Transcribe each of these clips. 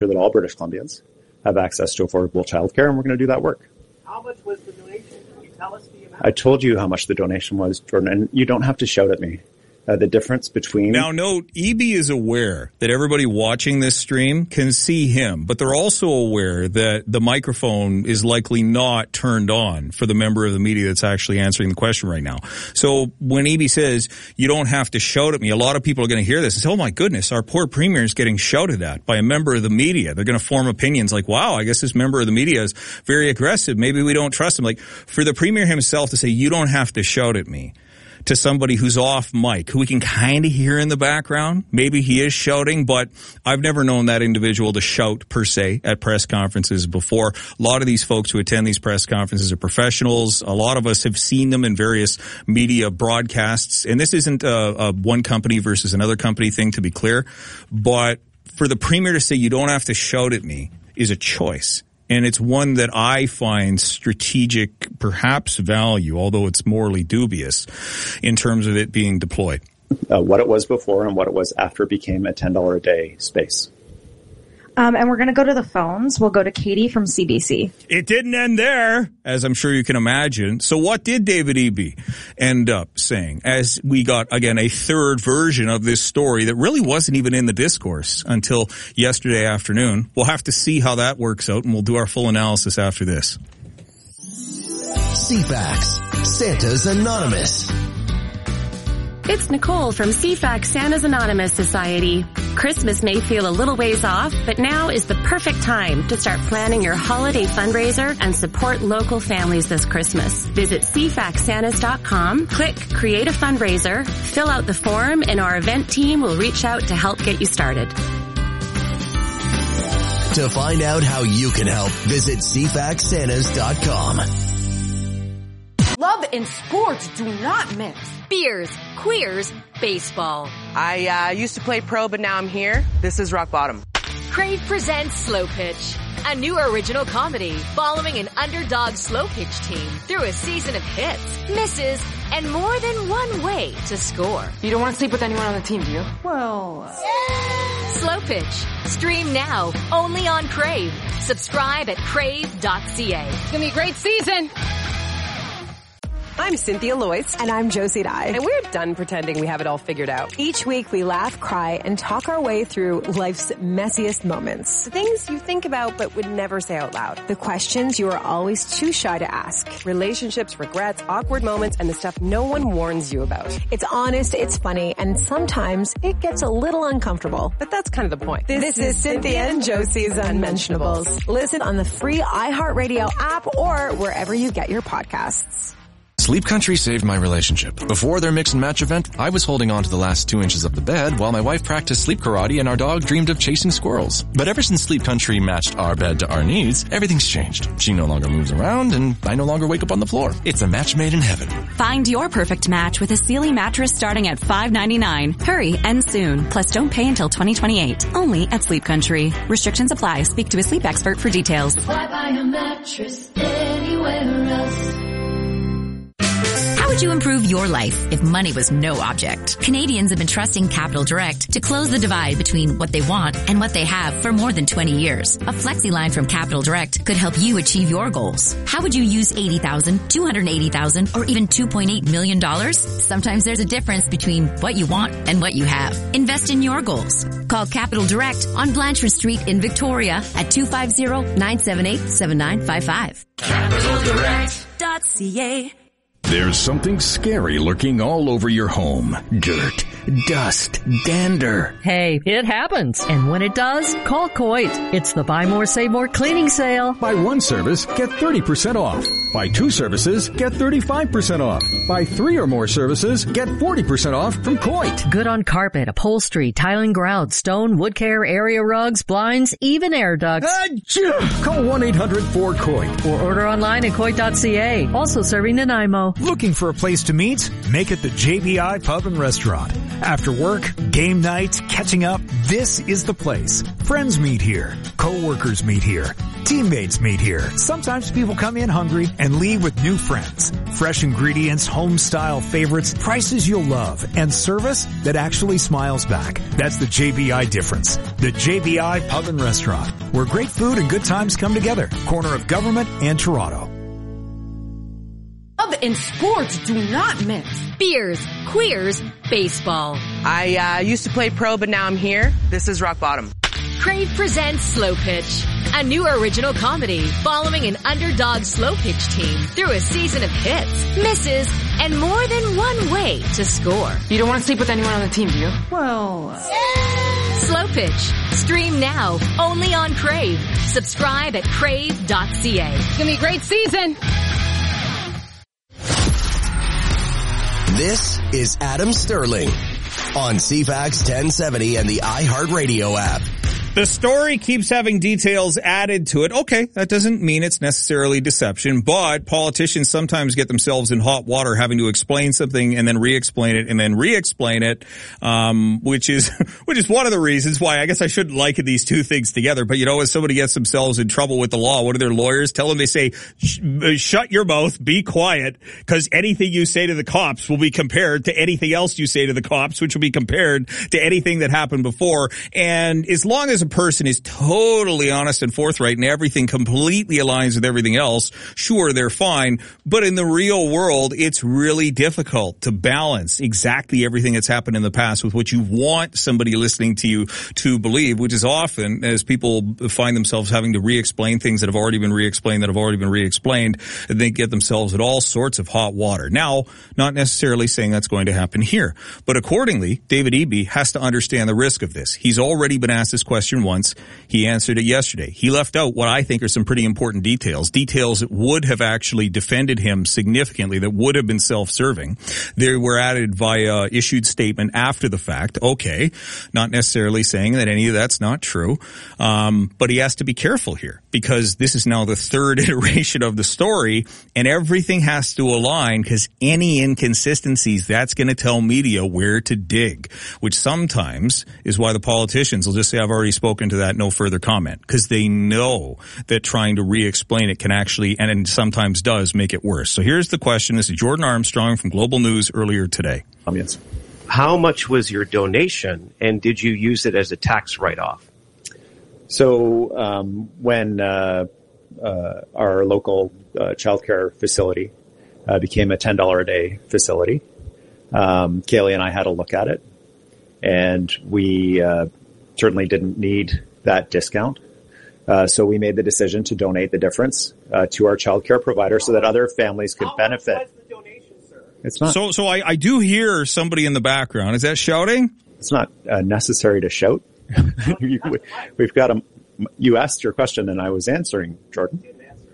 that all British Columbians have access to affordable childcare, and we're going to do that work. How much was the donation? Can you tell us the amount? I told you how much the donation was, Jordan, and you don't have to shout at me. The difference between... Now, note, EB is aware that everybody watching this stream can see him, but they're also aware that the microphone is likely not turned on for the member of the media that's actually answering the question right now. So when EB says, you don't have to shout at me, a lot of people are going to hear this and say, oh my goodness, our poor premier is getting shouted at by a member of the media. They're going to form opinions like, wow, I guess this member of the media is very aggressive. Maybe we don't trust him. Like, for the premier himself to say, you don't have to shout at me, to somebody who's off mic, who we can kind of hear in the background. Maybe he is shouting, but I've never known that individual to shout per se at press conferences before. A lot of these folks who attend these press conferences are professionals. A lot of us have seen them in various media broadcasts. And this isn't a one company versus another company thing, to be clear. But for the premier to say you don't have to shout at me is a choice. And it's one that I find strategic, perhaps value, although it's morally dubious in terms of it being deployed. What it was before and what it was after it became a $10 a day space. And we're going to go to the phones. We'll go to Katie from CBC. It didn't end there, as I'm sure you can imagine. So what did David Eby end up saying as we got, again, a third version of this story that really wasn't even in the discourse until yesterday afternoon? We'll have to see how that works out, and we'll do our full analysis after this. CFAX, Santa's Anonymous. It's Nicole from CFAX Santa's Anonymous Society. Christmas may feel a little ways off, but now is the perfect time to start planning your holiday fundraiser and support local families this Christmas. Visit cfaxsantas.com, click Create a Fundraiser, fill out the form, and our event team will reach out to help get you started. To find out how you can help, visit cfaxsantas.com. Love and sports do not mix. Beers, queers, baseball. I used to play pro, but now I'm here. This is rock bottom. Crave presents Slow Pitch, a new original comedy following an underdog slow pitch team through a season of hits, misses, and more than one way to score. You don't want to sleep with anyone on the team, do you? Well, Slow Pitch. Stream now, only on Crave. Subscribe at crave.ca. It's going to be a great season. I'm Cynthia Loyce. And I'm Josie Dye. And we're done pretending we have it all figured out. Each week we laugh, cry, and talk our way through life's messiest moments. The things you think about but would never say out loud. The questions you are always too shy to ask. Relationships, regrets, awkward moments, and the stuff no one warns you about. It's honest, it's funny, and sometimes it gets a little uncomfortable. But that's kind of the point. This is Cynthia and Josie's Unmentionables. Listen on the free iHeartRadio app or wherever you get your podcasts. Sleep Country saved my relationship. Before their mix and match event, I was holding on to the last 2 inches of the bed while my wife practiced sleep karate and our dog dreamed of chasing squirrels. But ever since Sleep Country matched our bed to our needs, everything's changed. She no longer moves around and I no longer wake up on the floor. It's a match made in heaven. Find your perfect match with a Sealy mattress starting at $5.99. Hurry, end soon. Plus don't pay until 2028. Only at Sleep Country. Restrictions apply. Speak to a sleep expert for details. Why buy a mattress anywhere else? How would you improve your life if money was no object? Canadians have been trusting Capital Direct to close the divide between what they want and what they have for more than 20 years. A FlexiLine from Capital Direct could help you achieve your goals. How would you use $80,000, $280,000, or even $2.8 million? Sometimes there's a difference between what you want and what you have. Invest in your goals. Call Capital Direct on Blanchard Street in Victoria at 250-978-7955. CapitalDirect.ca. There's something scary lurking all over your home. Dirt, dust, dander. Hey, it happens. And when it does, call Coit. It's the Buy More, Save More cleaning sale. Buy one service, get 30% off. Buy 2 services, get 35% off. Buy 3 or more services, get 40% off from Coit. Good on carpet, upholstery, tiling, grout, stone, wood care, area rugs, blinds, even air ducts. Call 1-800-4COIT. Or order online at Coit.ca. Also serving Nanaimo. Looking for a place to meet? Make it the JBI Pub and Restaurant. After work, game night, catching up, this is the place. Friends meet here. Co-workers meet here. Teammates meet here. Sometimes people come in hungry and leave with new friends. Fresh ingredients, home-style favorites, prices you'll love, and service that actually smiles back. That's the JBI difference. The JBI Pub and Restaurant, where great food and good times come together. Corner of Government and Toronto. Love and sports do not mix. Beers, queers, baseball. I used to play pro, but now I'm here. This is rock bottom. Crave presents Slow Pitch, a new original comedy following an underdog slow pitch team through a season of hits, misses, and more than one way to score. You don't want to sleep with anyone on the team, do you? Well... Slow Pitch. Stream now, only on Crave. Subscribe at crave.ca. It's going to be a great season. This is Adam Sterling on CFAX 1070 and the iHeartRadio app. The story keeps having details added to it. Okay, that doesn't mean it's necessarily deception, but politicians sometimes get themselves in hot water having to explain something and then re-explain it and then re-explain it, which is one of the reasons why I guess I shouldn't liken these two things together. But you know, when somebody gets themselves in trouble with the law, what do their lawyers tell them? They say, shut your mouth, be quiet, because anything you say to the cops will be compared to anything else you say to the cops, which will be compared to anything that happened before. And as long as a person is totally honest and forthright and everything completely aligns with everything else, sure, they're fine. But in the real world, it's really difficult to balance exactly everything that's happened in the past with what you want somebody listening to you to believe, which is often, as people find themselves having to re-explain things that have already been re-explained, they get themselves in all sorts of hot water. Now, not necessarily saying that's going to happen here, but accordingly, David Eby has to understand the risk of this. He's already been asked this question once. He answered it yesterday. He left out what I think are some pretty important details that would have actually defended him significantly, that would have been self-serving. They were added via issued statement after the fact. Okay, not necessarily saying that any of that's not true, but he has to be careful here because this is now the third iteration of the story, and everything has to align because any inconsistencies, that's going to tell media where to dig, which sometimes is why the politicians will just say, I've already spoken to that, no further comment, because they know that trying to re-explain it can actually, and sometimes does, make it worse. So here's the question. This is Jordan Armstrong from Global News earlier today. Yes. How much was your donation, and did you use it as a tax write-off? So when our local childcare facility became a $10 a day facility, Kaylee and I had a look at it, and we certainly didn't need that discount. So we made the decision to donate the difference to our childcare provider so that other families could benefit. How much was the donation, sir? It's not. So I do hear somebody in the background. Is that shouting? It's not necessary to shout. We've got you asked your question and I was answering, Jordan.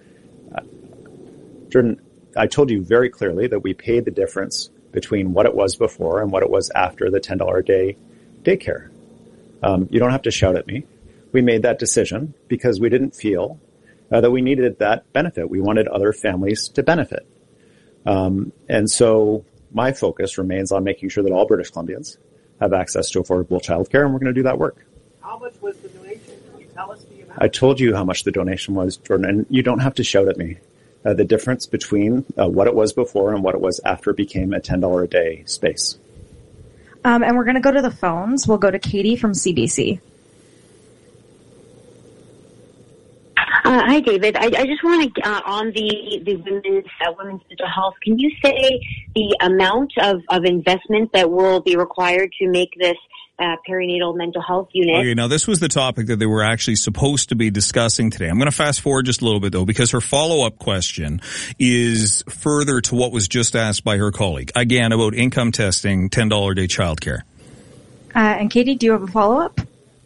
Jordan, I told you very clearly that we paid the difference between what it was before and what it was after the $10 a day daycare. You don't have to shout at me. We made that decision because we didn't feel that we needed that benefit. We wanted other families to benefit. And so my focus remains on making sure that all British Columbians have access to affordable childcare, and we're going to do that work. How much was the donation? Can you tell us the amount? I told you how much the donation was, Jordan, and you don't have to shout at me. The difference between what it was before and what it was after it became a $10 a day space. And we're going to go to the phones. We'll go to Katie from CBC. Hi, David. I just want to, on the women's mental health, can you say the amount of investment that will be required to make this perinatal mental health unit? Okay, now this was the topic that they were actually supposed to be discussing today. I'm going to fast forward just a little bit, though, because her follow-up question is further to what was just asked by her colleague. Again, about income testing, $10 a day childcare. And Katie, do you have a follow-up?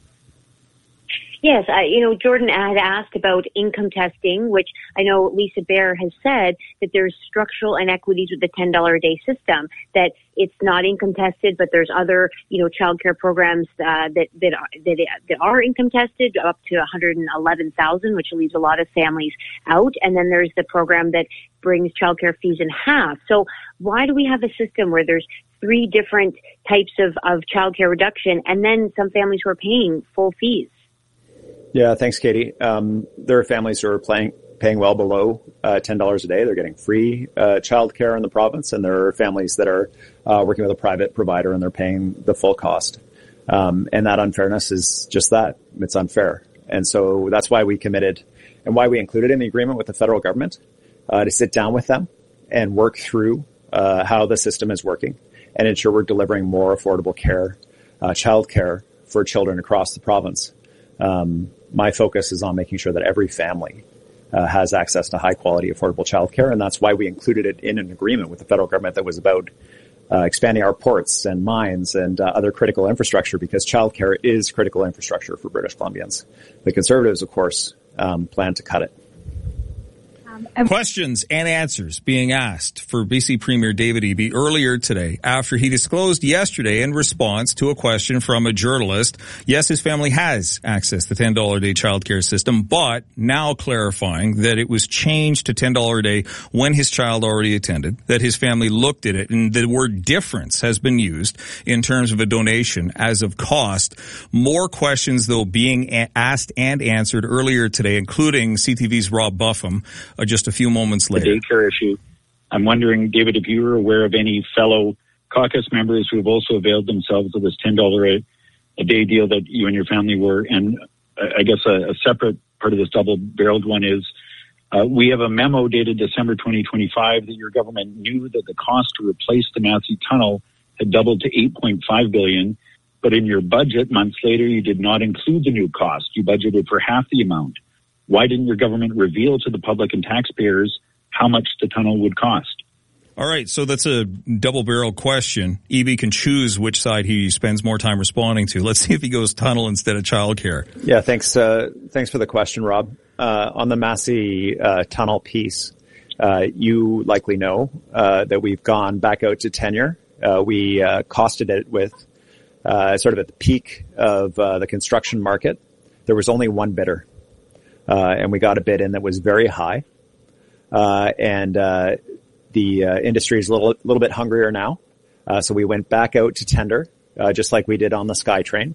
Yes, Jordan had asked about income testing, which I know Lisa Baer has said that there's structural inequities with the $10 a day system, that it's not income tested, but there's other, childcare programs that are income tested up to $111,000, which leaves a lot of families out. And then there's the program that brings childcare fees in half. So why do we have a system where there's three different types of childcare reduction and then some families who are paying full fees? Yeah, thanks, Katie. There are families who are paying well below $10 a day. They're getting free child care in the province, and there are families that are working with a private provider and they're paying the full cost. And that unfairness is just that. It's unfair. And so that's why we committed and why we included in the agreement with the federal government to sit down with them and work through how the system is working and ensure we're delivering more affordable care, child care for children across the province. My focus is on making sure that every family has access to high quality, affordable child care. And that's why we included it in an agreement with the federal government that was about expanding our ports and mines and other critical infrastructure, because child care is critical infrastructure for British Columbians. The Conservatives, of course, plan to cut it. Questions and answers being asked for BC Premier David Eby earlier today after he disclosed yesterday in response to a question from a journalist. Yes, his family has access to $10 a day childcare system, but now clarifying that it was changed to $10 a day when his child already attended, that his family looked at it, and the word difference has been used in terms of a donation as of cost. More questions, though, being asked and answered earlier today, including CTV's Rob Buffum, just a few moments later. The daycare issue. I'm wondering, David, if you were aware of any fellow caucus members who have also availed themselves of this $10 a day deal that you and your family were. And I guess a separate part of this double-barreled one is we have a memo dated December 2025 that your government knew that the cost to replace the Massey Tunnel had doubled to $8.5 billion, but in your budget months later you did not include the new cost. You budgeted for half the amount. Why didn't your government reveal to the public and taxpayers how much the tunnel would cost? All right, so that's a double-barrel question. Eby can choose which side he spends more time responding to. Let's see if he goes tunnel instead of childcare. Yeah, thanks for the question, Rob. On the Massey tunnel piece, you likely know that we've gone back out to tenure. We costed it with sort of at the peak of the construction market. There was only one bidder. And we got a bid in that was very high. The industry is a little bit hungrier now. So we went back out to tender, just like we did on the SkyTrain.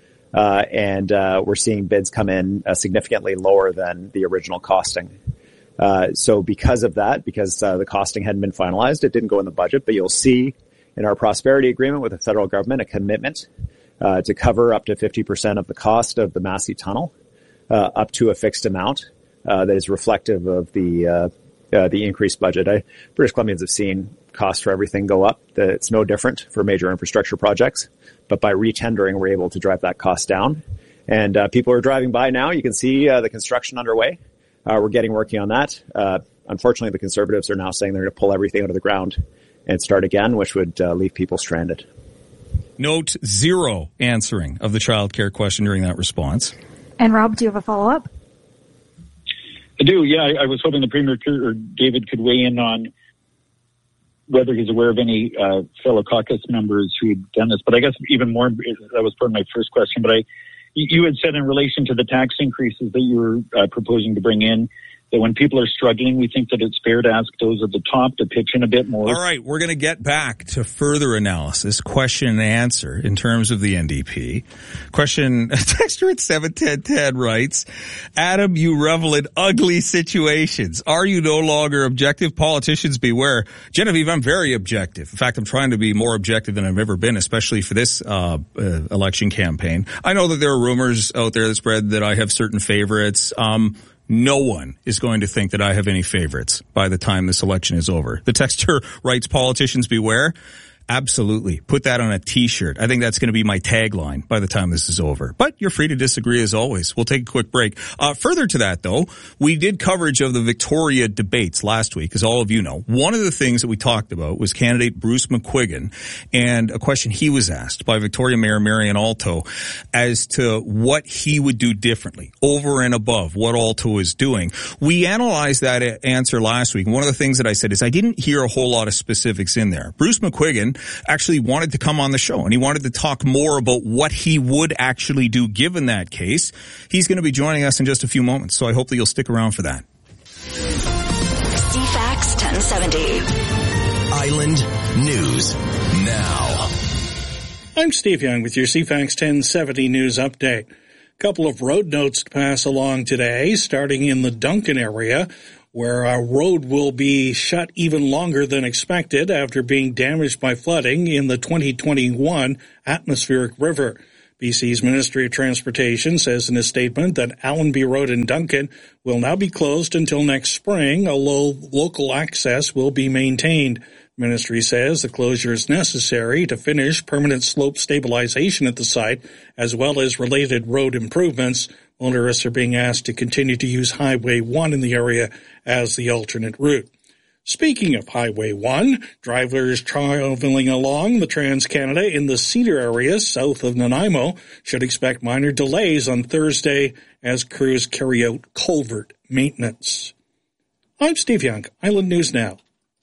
We're seeing bids come in significantly lower than the original costing. So because of that, because the costing hadn't been finalized, it didn't go in the budget, but you'll see in our prosperity agreement with the federal government a commitment to cover up to 50% of the cost of the Massey Tunnel. Up to a fixed amount that is reflective of the increased budget. British Columbians have seen costs for everything go up. It's no different for major infrastructure projects, but by retendering, we're able to drive that cost down. And people are driving by now. You can see the construction underway. We're getting working on that. Unfortunately, the Conservatives are now saying they're going to pull everything out of the ground and start again, which would leave people stranded. Note zero answering of the childcare question during that response. And Rob, do you have a follow-up? I do, yeah. I was hoping the Premier or David could weigh in on whether he's aware of any fellow caucus members who had done this. But I guess even more, that was part of my first question. But you had said in relation to the tax increases that you were proposing to bring in, that when people are struggling, we think that it's fair to ask those at the top to pitch in a bit more. All right, we're going to get back to further analysis, question and answer in terms of the NDP. Question, texter at 71010 writes, Adam, you revel in ugly situations. Are you no longer objective? Politicians beware. Genevieve, I'm very objective. In fact, I'm trying to be more objective than I've ever been, especially for this election campaign. I know that there are rumors out there that spread that I have certain favorites. No one is going to think that I have any favorites by the time this election is over. The texter writes, politicians beware. Absolutely. Put that on a T-shirt. I think that's going to be my tagline by the time this is over. But you're free to disagree as always. We'll take a quick break. Further to that, though, we did coverage of the Victoria debates last week, as all of you know. One of the things that we talked about was candidate Bruce McQuiggan and a question he was asked by Victoria Mayor Marian Alto as to what he would do differently over and above what Alto is doing. We analyzed that answer last week. And one of the things that I said is I didn't hear a whole lot of specifics in there. Bruce McQuiggan actually wanted to come on the show and he wanted to talk more about what he would actually do given that case. He's going to be joining us in just a few moments, so I hope that you'll stick around for that. CFAX 1070. Island News Now. I'm Steve Young with your CFAX 1070 News Update. Couple of road notes to pass along today, starting in the Duncan area, where a road will be shut even longer than expected after being damaged by flooding in the 2021 atmospheric river. BC's Ministry of Transportation says in a statement that Allenby Road in Duncan will now be closed until next spring, although local access will be maintained. The ministry says the closure is necessary to finish permanent slope stabilization at the site, as well as related road improvements. Motorists are being asked to continue to use Highway 1 in the area as the alternate route. Speaking of Highway 1, drivers traveling along the Trans-Canada in the Cedar area south of Nanaimo should expect minor delays on Thursday as crews carry out culvert maintenance. I'm Steve Young, Island News Now.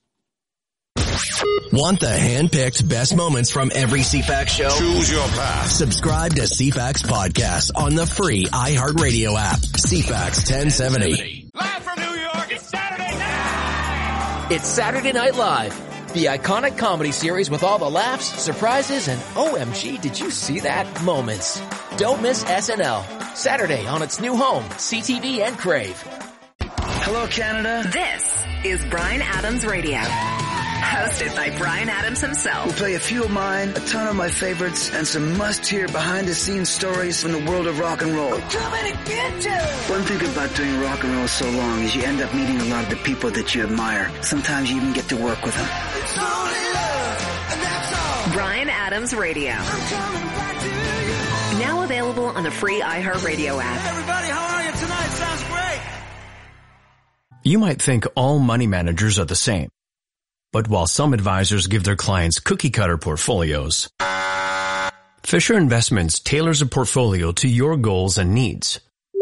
Want the hand-picked best moments from every CFAX show? Choose your path. Subscribe to CFAX Podcast on the free iHeartRadio app. CFAX 1070. Live from New York, it's Saturday night! It's Saturday Night Live, the iconic comedy series with all the laughs, surprises, and OMG, did you see that moments. Don't miss SNL, Saturday on its new home, CTV and Crave. Hello, Canada. This is Bryan Adams Radio, hosted by Bryan Adams himself. We'll play a few of mine, a ton of my favorites, and some must-hear behind-the-scenes stories from the world of rock and roll. We're coming to get you! One thing about doing rock and roll so long is you end up meeting a lot of the people that you admire. Sometimes you even get to work with them. It's only love, and that's all. Bryan Adams Radio. I'm coming back to you. Now available on the free iHeartRadio app. Hey everybody, how are you tonight? Sounds great. You might think all money managers are the same. But while some advisors give their clients cookie-cutter portfolios, Fisher Investments tailors a portfolio to your goals and needs.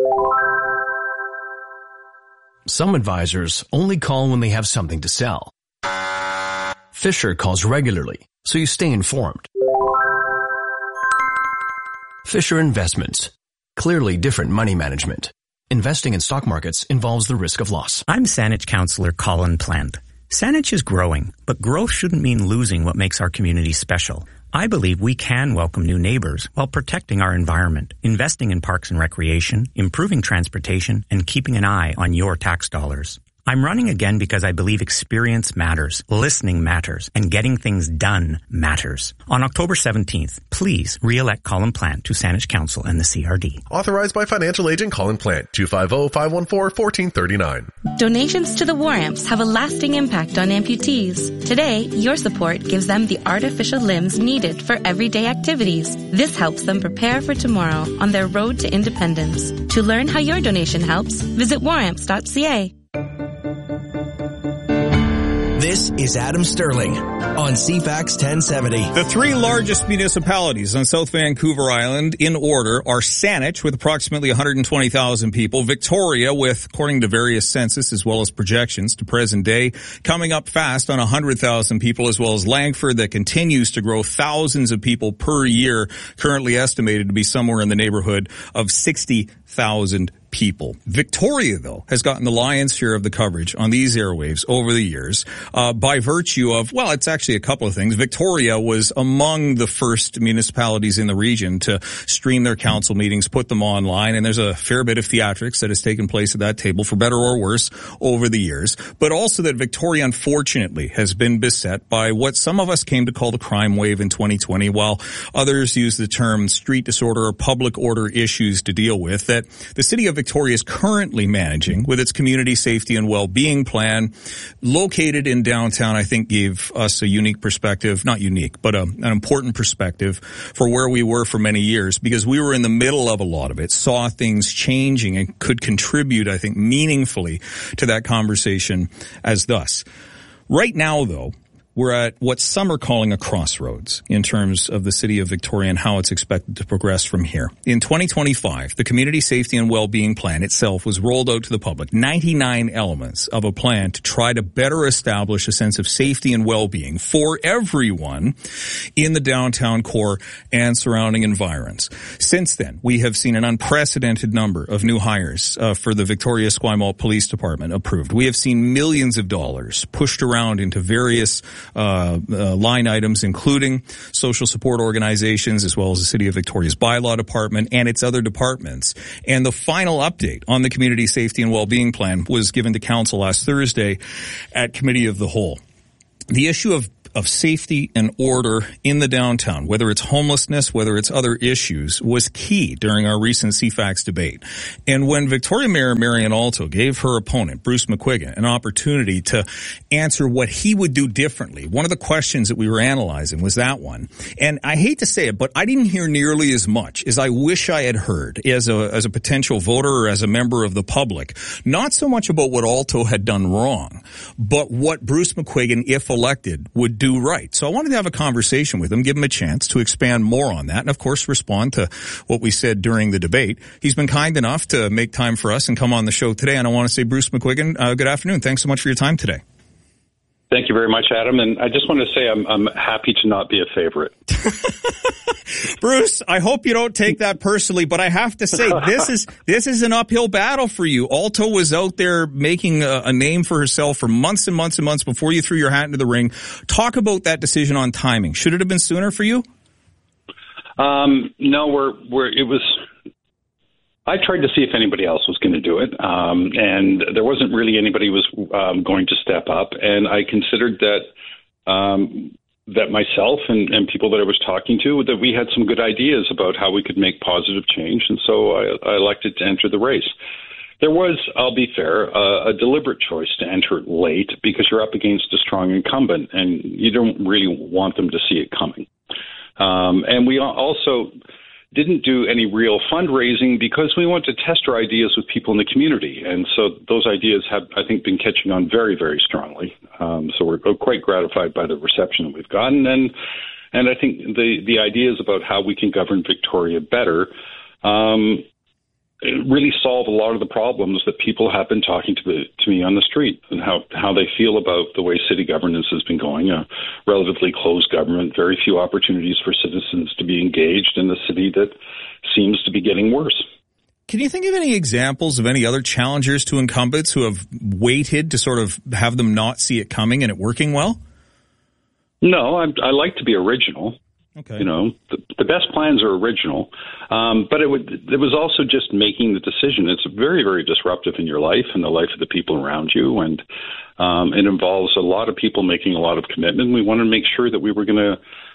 Some advisors only call when they have something to sell. Fisher calls regularly, so you stay informed. Fisher Investments. Clearly different money management. Investing in stock markets involves the risk of loss. I'm Saanich Councillor Colin Plant. Saanich is growing, but growth shouldn't mean losing what makes our community special. I believe we can welcome new neighbors while protecting our environment, investing in parks and recreation, improving transportation, and keeping an eye on your tax dollars. I'm running again because I believe experience matters, listening matters, and getting things done matters. On October 17th, please re-elect Colin Plant to Saanich Council and the CRD. Authorized by financial agent Colin Plant, 250-514-1439. Donations to the War Amps have a lasting impact on amputees. Today, your support gives them the artificial limbs needed for everyday activities. This helps them prepare for tomorrow on their road to independence. To learn how your donation helps, visit waramps.ca. This is Adam Sterling on CFAX 1070. The three largest municipalities on South Vancouver Island in order are Saanich with approximately 120,000 people, Victoria with, according to various census as well as projections to present day, coming up fast on 100,000 people, as well as Langford that continues to grow thousands of people per year, currently estimated to be somewhere in the neighborhood of 60,000 people. Victoria, though, has gotten the lion's share of the coverage on these airwaves over the years by virtue of, well, it's actually a couple of things. Victoria was among the first municipalities in the region to stream their council meetings, put them online, and there's a fair bit of theatrics that has taken place at that table, for better or worse, over the years. But also that Victoria, unfortunately, has been beset by what some of us came to call the crime wave in 2020, while others use the term street disorder or public order issues to deal with, that the city of Victoria is currently managing with its community safety and well-being plan located in downtown. I think gave us a unique perspective, not unique, but an important perspective for where we were for many years, because we were in the middle of a lot of it, saw things changing, and could contribute, I think, meaningfully to that conversation as thus. Right now, though, we're at what some are calling a crossroads in terms of the city of Victoria and how it's expected to progress from here. In 2025, the Community Safety and Wellbeing Plan itself was rolled out to the public, 99 elements of a plan to try to better establish a sense of safety and well-being for everyone in the downtown core and surrounding environs. Since then, we have seen an unprecedented number of new hires for the Victoria Esquimalt Police Department approved. We have seen millions of dollars pushed around into various line items, including social support organizations, as well as the City of Victoria's bylaw department and its other departments. And the final update on the Community Safety and Wellbeing Plan was given to Council last Thursday at Committee of the Whole. The issue of safety and order in the downtown, whether it's homelessness, whether it's other issues, was key during our recent CFAX debate. And when Victoria Mayor Marion Alto gave her opponent, Bruce McQuiggan, an opportunity to answer what he would do differently, one of the questions that we were analyzing was that one. And I hate to say it, but I didn't hear nearly as much as I wish I had heard as a potential voter or as a member of the public. Not so much about what Alto had done wrong, but what Bruce McQuiggan, if elected, would do right. So I wanted to have a conversation with him, give him a chance to expand more on that, and of course respond to what we said during the debate. He's been kind enough to make time for us and come on the show today, and I want to say, Bruce McQuiggan, good afternoon. Thanks so much for your time today. Thank you very much, Adam. And I just want to say I'm happy to not be a favorite. Bruce, I hope you don't take that personally, but I have to say this is an uphill battle for you. Alto was out there making a name for herself for months and months and months before you threw your hat into the ring. Talk about that decision on timing. Should it have been sooner for you? No, it was. I tried to see if anybody else was going to do it, and there wasn't really anybody who was going to step up. And I considered that myself and people that I was talking to, that we had some good ideas about how we could make positive change, and so I elected to enter the race. There was, I'll be fair, a deliberate choice to enter it late because you're up against a strong incumbent, and you don't really want them to see it coming. And we also didn't do any real fundraising because we wanted to test our ideas with people in the community. And so those ideas have, I think, been catching on very, very strongly. So we're quite gratified by the reception that we've gotten. And I think the ideas about how we can govern Victoria better really solve a lot of the problems that people have been talking to me on the street, and how they feel about the way city governance has been going. A relatively closed government, very few opportunities for citizens to be engaged in the city that seems to be getting worse. Can you think of any examples of any other challengers to incumbents who have waited to sort of have them not see it coming and it working well? No, I like to be original. Okay. You know, the best plans are original, but it was also just making the decision. It's very, very disruptive in your life and the life of the people around you, and it involves a lot of people making a lot of commitment. We wanted to make sure that we were going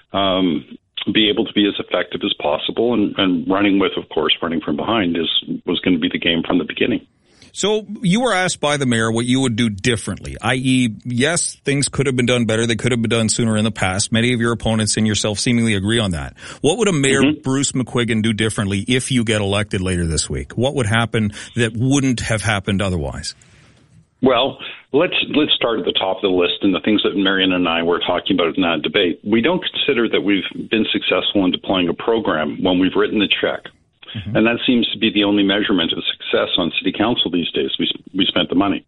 to be able to be as effective as possible, and running from behind was going to be the game from the beginning. So you were asked by the mayor what you would do differently, i.e., yes, things could have been done better. They could have been done sooner in the past. Many of your opponents and yourself seemingly agree on that. What would a Mayor Bruce McQuiggan do differently if you get elected later this week? What would happen that wouldn't have happened otherwise? Well, let's start at the top of the list and the things that Marion and I were talking about in that debate. We don't consider that we've been successful in deploying a program when we've written the check. Mm-hmm. And that seems to be the only measurement of success on city council these days. We spent the money.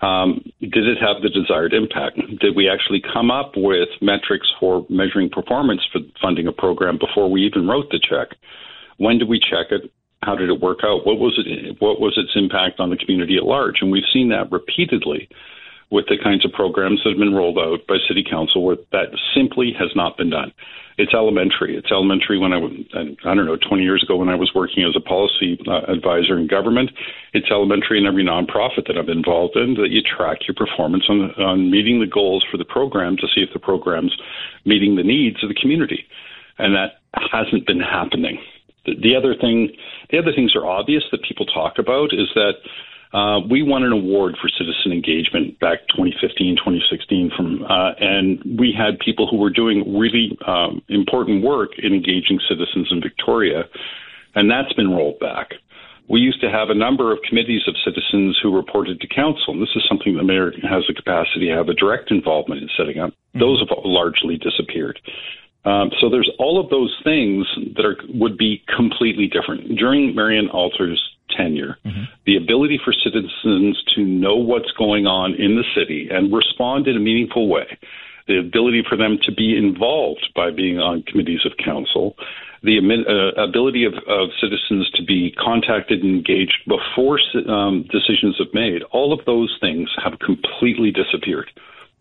Did it have the desired impact? Did we actually come up with metrics for measuring performance for funding a program before we even wrote the check? When did we check it? How did it work out? What was its impact on the community at large? And we've seen that repeatedly with the kinds of programs that have been rolled out by City Council where that simply has not been done. It's elementary. It's elementary when I don't know, 20 years ago when I was working as a policy advisor in government. It's elementary in every nonprofit that I'm involved in, that you track your performance on meeting the goals for the program to see if the program's meeting the needs of the community. And that hasn't been happening. The other things are obvious that people talk about is that we won an award for citizen engagement back 2015, 2016 and we had people who were doing really important work in engaging citizens in Victoria, and that's been rolled back. We used to have a number of committees of citizens who reported to council, and this is something the mayor has the capacity to have a direct involvement in setting up. Those have largely disappeared. So there's all of those things that would be completely different. During Marion Alter's tenure, the ability for citizens to know what's going on in the city and respond in a meaningful way, the ability for them to be involved by being on committees of council, the ability of citizens to be contacted and engaged before decisions have made, all of those things have completely disappeared.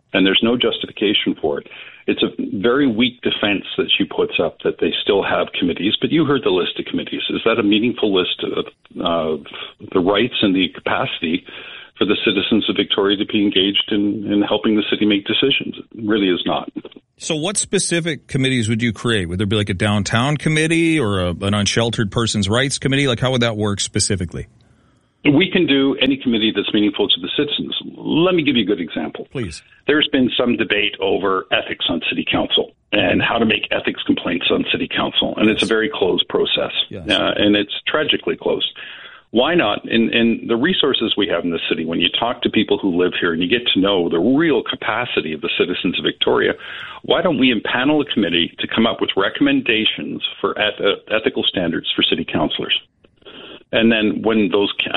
and there's no justification for it. It's a very weak defense that she puts up that they still have committees, but you heard the list of committees. Is that a meaningful list of the rights and the capacity for the citizens of Victoria to be engaged in helping the city make decisions? It really is not. So what specific committees would you create? Would there be like a downtown committee or an unsheltered person's rights committee? Like, how would that work specifically? We can do any committee that's meaningful to the citizens. Let me give you a good example. Please. There's been some debate over ethics on city council and how to make ethics complaints on city council, and it's a very closed process, and it's tragically closed. Why not? In the resources we have in the city, when you talk to people who live here and you get to know the real capacity of the citizens of Victoria, why don't we impanel a committee to come up with recommendations for ethical standards for city councillors? And then when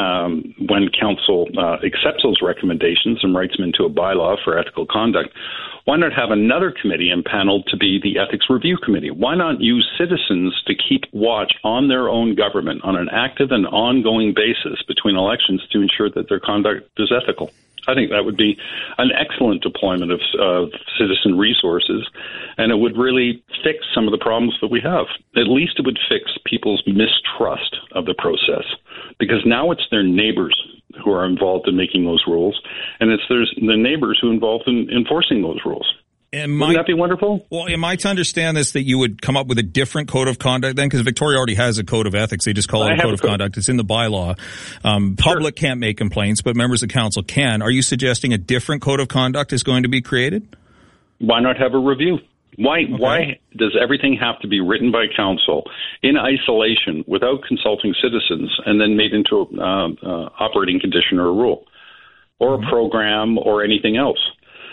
council accepts those recommendations and writes them into a bylaw for ethical conduct, why not have another committee impaneled to be the Ethics Review Committee? Why not use citizens to keep watch on their own government on an active and ongoing basis between elections to ensure that their conduct is ethical? I think that would be an excellent deployment of citizen resources, and it would really fix some of the problems that we have. At least it would fix people's mistrust of the process, because now it's their neighbors who are involved in making those rules, and it's the neighbors who are involved in enforcing those rules. Wouldn't that be wonderful? Well, am I to understand this that you would come up with a different code of conduct then? Because Victoria already has a code of ethics. They just call it a code of conduct. It's in the bylaw. Public can't make complaints, but members of council can. Are you suggesting a different code of conduct is going to be created? Why not have a review? Why does everything have to be written by council in isolation without consulting citizens and then made into an operating condition or a rule or a program or anything else?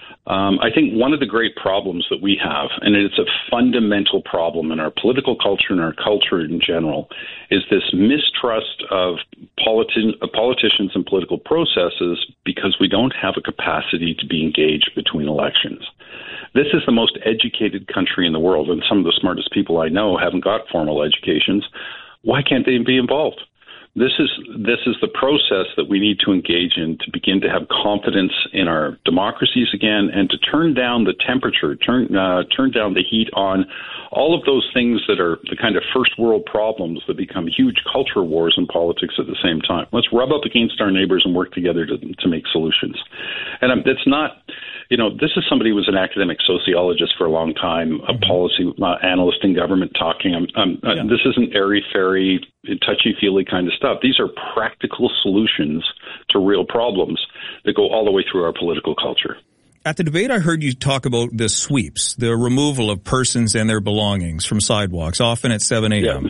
I think one of the great problems that we have, and it's a fundamental problem in our political culture and our culture in general, is this mistrust of politicians and political processes because we don't have a capacity to be engaged between elections. This is the most educated country in the world, and some of the smartest people I know haven't got formal educations. Why can't they be involved? This is the process that we need to engage in to begin to have confidence in our democracies again, and to turn down the temperature, turn down the heat on all of those things that are the kind of first world problems that become huge culture wars in politics at the same time. Let's rub up against our neighbors and work together to make solutions. And it's not, this is somebody who was an academic sociologist for a long time, a policy analyst in government talking. This isn't airy-fairy, touchy-feely kind of stuff. These are practical solutions to real problems that go all the way through our political culture. At the debate, I heard you talk about the sweeps, the removal of persons and their belongings from sidewalks, often at 7 a.m.,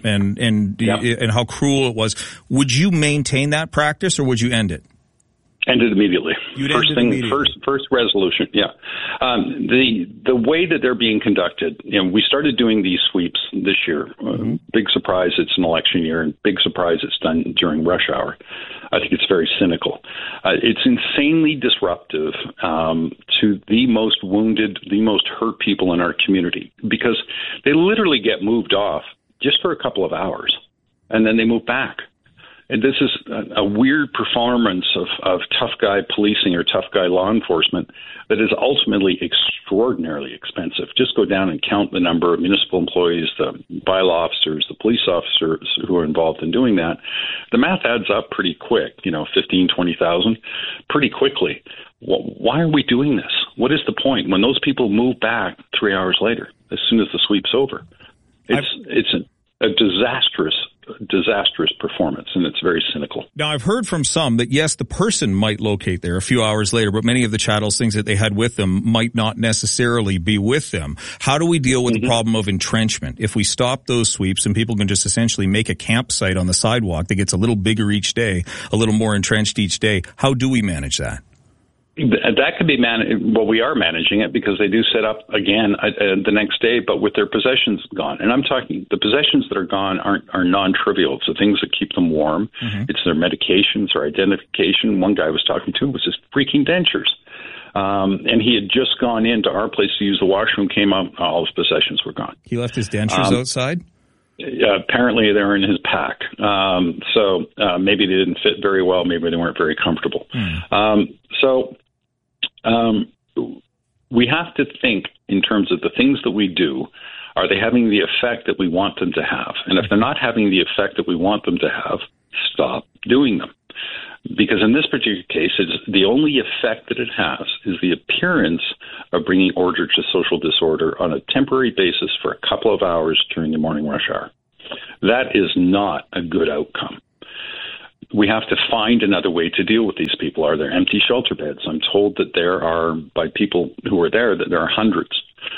and how cruel it was. Would you maintain that practice, or would you end it? End it immediately. First resolution. Yeah. The way that they're being conducted, we started doing these sweeps this year. Big surprise, it's an election year, and big surprise, it's done during rush hour. I think it's very cynical. It's insanely disruptive to the most wounded, the most hurt people in our community, because they literally get moved off just for a couple of hours, and then they move back. And this is a weird performance of tough guy policing or tough guy law enforcement that is ultimately extraordinarily expensive. Just go down and count the number of municipal employees, the bylaw officers, the police officers who are involved in doing that. The math adds up pretty quick, 15, 20,000, pretty quickly. Why are we doing this? What is the point when those people move back 3 hours later, as soon as the sweep's over? It's a disastrous performance, and it's very cynical. Now, I've heard from some that, yes, the person might locate there a few hours later, but many of the chattels, things that they had with them, might not necessarily be with them. How do we deal with the problem of entrenchment? If we stop those sweeps and people can just essentially make a campsite on the sidewalk that gets a little bigger each day, a little more entrenched each day, how do we manage that? That could be managed. Well, we are managing it because they do set up again the next day, but with their possessions gone. And I'm talking the possessions that are gone are non-trivial. It's the things that keep them warm. It's their medications or identification. One guy I was talking to was his freaking dentures. And he had just gone into our place to use the washroom, came out, all his possessions were gone. He left his dentures outside? Apparently they're in his pack. So maybe they didn't fit very well. Maybe they weren't very comfortable. we have to think in terms of the things that we do. Are they having the effect that we want them to have? And if they're not having the effect that we want them to have, stop doing them. Because in this particular case, the only effect that it has is the appearance of bringing order to social disorder on a temporary basis for a couple of hours during the morning rush hour. That is not a good outcome. We have to find another way to deal with these people. Are there empty shelter beds? I'm told that there are, by people who are there, that there are hundreds.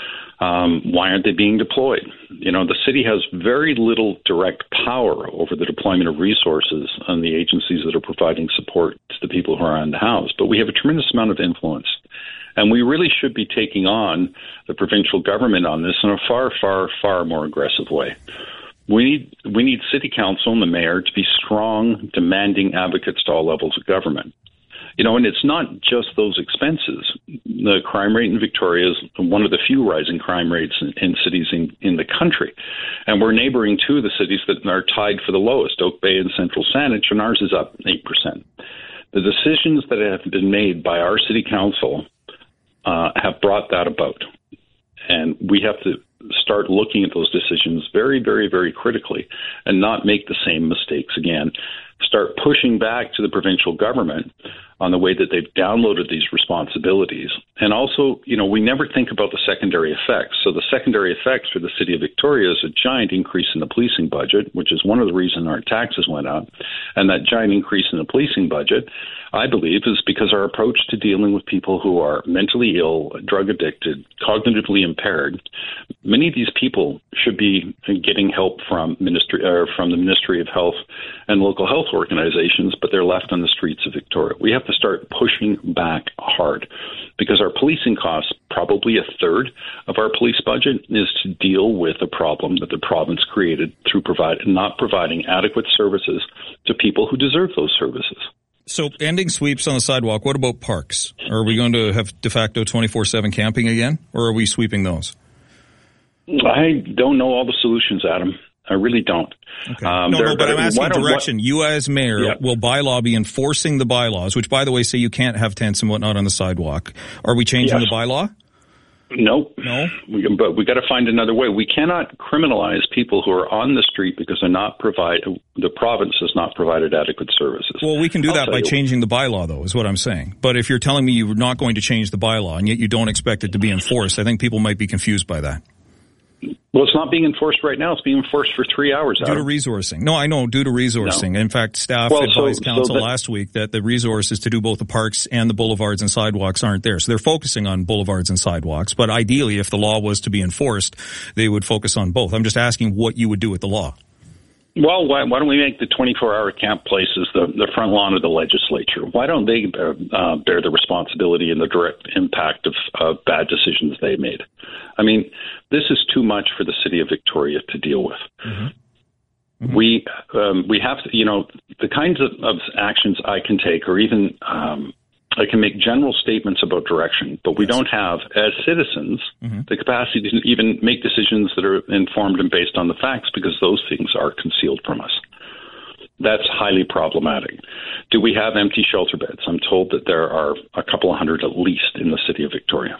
Why aren't they being deployed? You know, the city has very little direct power over the deployment of resources on the agencies that are providing support to the people who are unhoused, but we have a tremendous amount of influence. And we really should be taking on the provincial government on this in a far, far, far more aggressive way. We need city council and the mayor to be strong, demanding advocates to all levels of government. You know, and it's not just those expenses. The crime rate in Victoria is one of the few rising crime rates in cities in the country. And we're neighboring two of the cities that are tied for the lowest, Oak Bay and Central Saanich, and ours is up 8%. The decisions that have been made by our city council have brought that about. And we have to start looking at those decisions very, very, very critically and not make the same mistakes again. Start pushing back to the provincial government on the way that they've downloaded these responsibilities. And also, you know, we never think about the secondary effects. So the secondary effects for the city of Victoria is a giant increase in the policing budget, which is one of the reasons our taxes went up. And that giant increase in the policing budget, I believe, is because our approach to dealing with people who are mentally ill, drug addicted, cognitively impaired, many of these people should be getting help from the Ministry of Health and local health organizations, but they're left on the streets of Victoria. We have to start pushing back hard because our policing costs, probably a third of our police budget, is to deal with a problem that the province created through not providing adequate services to people who deserve those services. So ending sweeps on the sidewalk, what about parks? Are we going to have de facto 24/7 camping again, or are we sweeping those? I don't know all the solutions, Adam. I really don't. Okay. No, but I'm asking direction. You as mayor will bylaw be enforcing the bylaws, which, by the way, say you can't have tents and whatnot on the sidewalk. Are we changing the bylaw? No. But we got to find another way. We cannot criminalize people who are on the street because the province has not provided adequate services. Well, we can do that by changing the bylaw, though, is what I'm saying. But if you're telling me you're not going to change the bylaw and yet you don't expect it to be enforced, I think people might be confused by that. Well, it's not being enforced right now. It's being enforced for 3 hours. Due to resourcing. No, I know, due to resourcing. No. In fact, staff advised council last week that the resources to do both the parks and the boulevards and sidewalks aren't there. So they're focusing on boulevards and sidewalks. But ideally, if the law was to be enforced, they would focus on both. I'm just asking what you would do with the law. Well, why don't we make the 24-hour camp places the front lawn of the legislature? Why don't they bear the responsibility and the direct impact of bad decisions they made? I mean, this is too much for the city of Victoria to deal with. Mm-hmm. Mm-hmm. We have to, you know, the kinds of actions I can take, or even I can make general statements about direction, but we don't have, as citizens, the capacity to even make decisions that are informed and based on the facts, because those things are concealed from us. That's highly problematic. Do we have empty shelter beds? I'm told that there are a couple of hundred at least in the city of Victoria.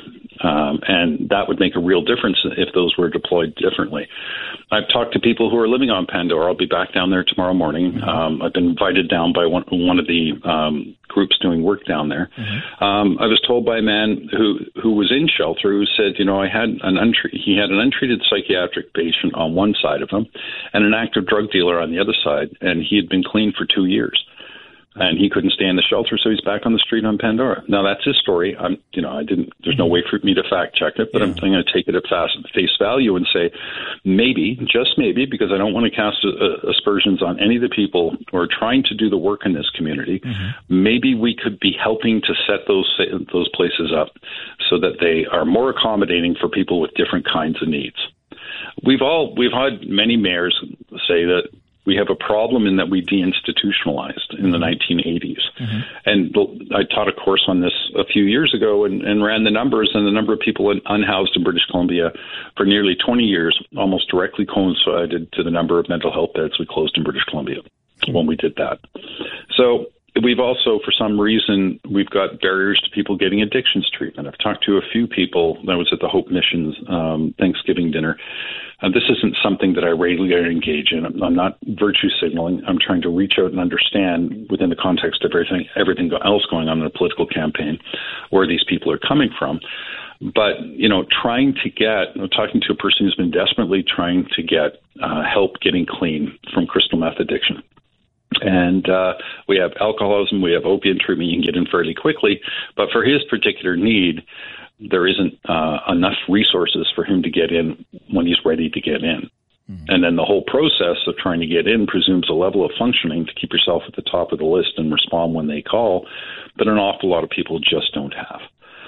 And that would make a real difference if those were deployed differently. I've talked to people who are living on Pandora. I'll be back down there tomorrow morning. I've been invited down by one of the groups doing work down there. I was told by a man who was in shelter who said, you know, he had an untreated psychiatric patient on one side of him and an active drug dealer on the other side, and he had been clean for 2 years. And he couldn't stay in the shelter, so he's back on the street on Pandora. Now, that's his story. There's no way for me to fact check it, but I'm going to take it at face value and say maybe, just maybe, because I don't want to cast aspersions on any of the people who are trying to do the work in this community, maybe we could be helping to set those places up so that they are more accommodating for people with different kinds of needs. We've had many mayors say that we have a problem in that we deinstitutionalized in the 1980s. And I taught a course on this a few years ago and ran the numbers, and the number of people unhoused in British Columbia for nearly 20 years almost directly coincided to the number of mental health beds we closed in British Columbia when we did that. So We've also, for some reason, we've got barriers to people getting addictions treatment. I've talked to a few people. I was at the Hope Missions Thanksgiving dinner. This isn't something that I regularly engage in. I'm not virtue signaling. I'm trying to reach out and understand, within the context of everything else going on in a political campaign, where these people are coming from. But, talking to a person who's been desperately trying to get help getting clean from crystal meth addiction. And we have alcoholism, we have opiate treatment you can get in fairly quickly. But for his particular need, there isn't enough resources for him to get in when he's ready to get in. And then the whole process of trying to get in presumes a level of functioning to keep yourself at the top of the list and respond when they call that an awful lot of people just don't have.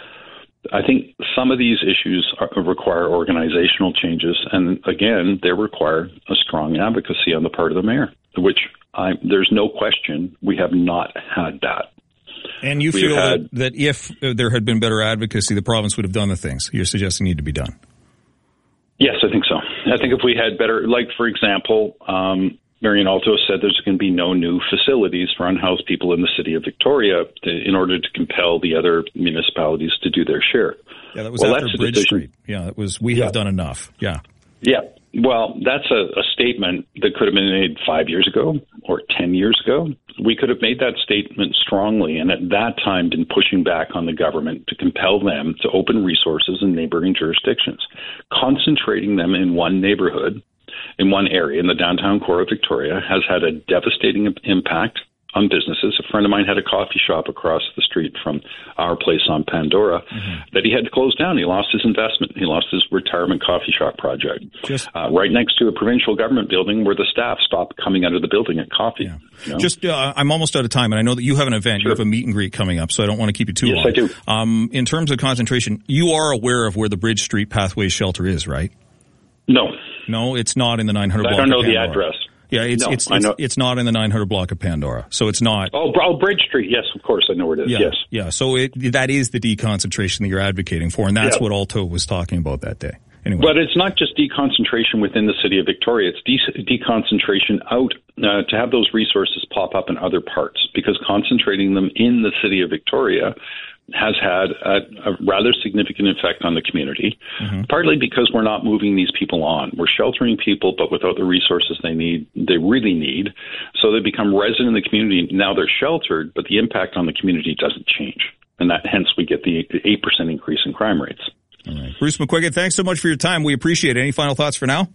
I think some of these issues require organizational changes. And again, they require a strong advocacy on the part of the mayor, which there's no question we have not had that. And you feel that if there had been better advocacy, the province would have done the things you're suggesting need to be done? Yes, I think so. I think if we had better, like, for example, Marion Alto said there's going to be no new facilities for unhoused people in the city of Victoria in order to compel the other municipalities to do their share. Yeah, that was after Bridge Street. Yeah, it was, we have done enough. Yeah. Yeah. Well, that's a statement that could have been made 5 years ago or 10 years ago. We could have made that statement strongly and at that time been pushing back on the government to compel them to open resources in neighboring jurisdictions. Concentrating them in one neighborhood, in one area, in the downtown core of Victoria, has had a devastating impact on businesses. A friend of mine had a coffee shop across the street from our place on Pandora that he had to close down. He lost his investment. He lost his retirement coffee shop project. Right next to a provincial government building where the staff stopped coming out of the building at coffee. Yeah. I'm almost out of time, and I know that you have an event. You have a meet and greet coming up, so I don't want to keep you too long. Yes, I do. In terms of concentration, you are aware of where the Bridge Street Pathways Shelter is, right? No, it's not in the 900 block. I don't know the address. Yeah, it's not in the 900 block of Pandora, so it's not. Oh, Bridge Street, yes, of course, I know where it is. Yes, yeah. So that is the deconcentration that you're advocating for, and that's what Alto was talking about that day. Anyway, but it's not just deconcentration within the city of Victoria; it's deconcentration out to have those resources pop up in other parts, because concentrating them in the city of Victoria has had a rather significant effect on the community, partly because we're not moving these people on. We're sheltering people, but without the resources they really need. So they become resident in the community. Now they're sheltered, but the impact on the community doesn't change. And that hence we get the 8% increase in crime rates. All right. Bruce McQuiggan, thanks so much for your time. We appreciate it. Any final thoughts for now?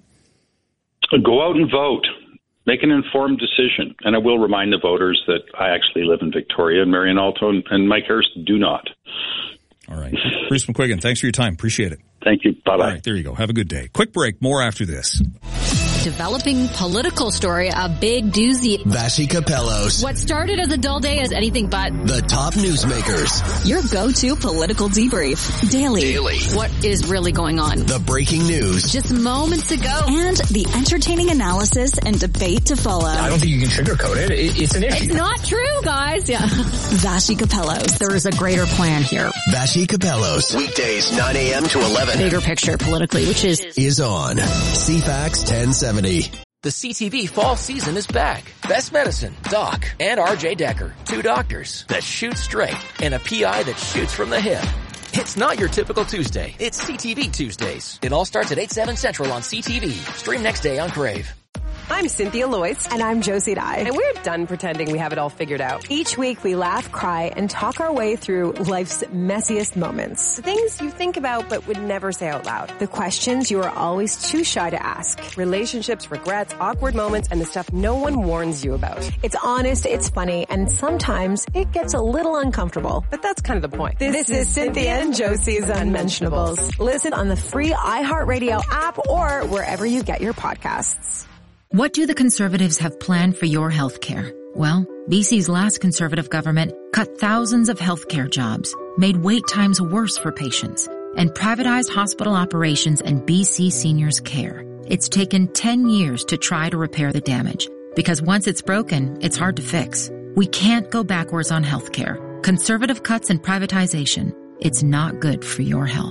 Go out and vote. Make an informed decision. And I will remind the voters that I actually live in Victoria, and Marion Alto and Mike Harris do not. All right. Bruce McQuiggan, thanks for your time. Appreciate it. Thank you. Bye-bye. All right, there you go. Have a good day. Quick break. More after this. Developing political story, a big doozy. Vassy Capellos. What started as a dull day is anything but. The top newsmakers. Your go-to political debrief. Daily. What is really going on? The breaking news. Just moments ago. And the entertaining analysis and debate to follow. I don't think you can sugarcoat it. It's an issue. It's not true, guys. Yeah. Vassy Capellos. There is a greater plan here. Vassy Capellos. Weekdays 9 a.m. to 11. Bigger picture politically, which is on CFAX 1070. The CTV fall season is back. Best Medicine, Doc, and RJ Decker. Two doctors that shoot straight and a PI that shoots from the hip. It's not your typical Tuesday. It's CTV Tuesdays. It all starts at 8/7 Central on CTV. Stream next day on Crave. I'm Cynthia Loyce. And I'm Josie Dye. And we're done pretending we have it all figured out. Each week we laugh, cry, and talk our way through life's messiest moments. The things you think about but would never say out loud. The questions you are always too shy to ask. Relationships, regrets, awkward moments, and the stuff no one warns you about. It's honest, it's funny, and sometimes it gets a little uncomfortable. But that's kind of the point. This is Cynthia and Josie's Unmentionables. Listen on the free iHeartRadio app or wherever you get your podcasts. What do the Conservatives have planned for your health care? Well, BC's last Conservative government cut thousands of healthcare jobs, made wait times worse for patients, and privatized hospital operations and BC seniors' care. It's taken 10 years to try to repair the damage, because once it's broken, it's hard to fix. We can't go backwards on healthcare. Conservative cuts and privatization, it's not good for your health.